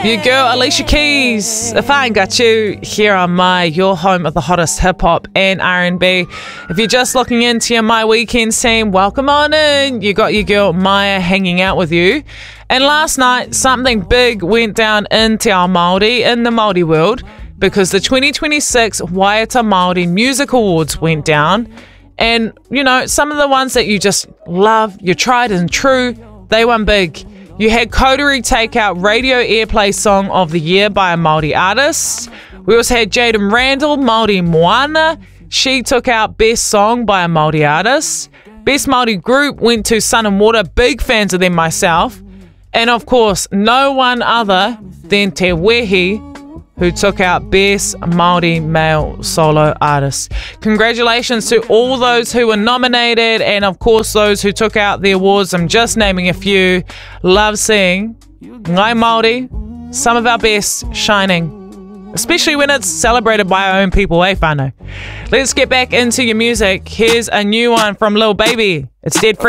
Your girl Alicia Keys, If I Ain't Got You, here on your home of the hottest hip-hop and R&B. If you're just looking into your My Weekend team, welcome on in. You got your girl Maya hanging out with you. And last night, something big went down in Te Ao Māori, in the Māori world, because the 2026 Waiata Māori Music Awards went down. And, you know, some of the ones that you just love, you tried and true, they won big. You had Coterie take out Radio Airplay Song of the Year by a Māori artist. We also had Jaden Randall, Māori Moana. She took out Best Song by a Māori artist. Best Māori Group went to Sun and Water, big fans of them myself. And of course, no one other than Te Wehi, who took out Best Māori Male Solo Artist. Congratulations to all those who were nominated, and of course those who took out the awards. I'm just naming a few. Love seeing Ngai Māori, some of our best, shining, especially when it's celebrated by our own people, eh, whānau? Let's get back into your music. Here's a new one from Lil Baby. It's Dead Free.